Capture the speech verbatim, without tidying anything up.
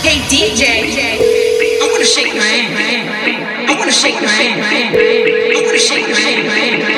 Hey D J, I wanna shake my hand. I wanna shake my hand. I wanna shake my hand.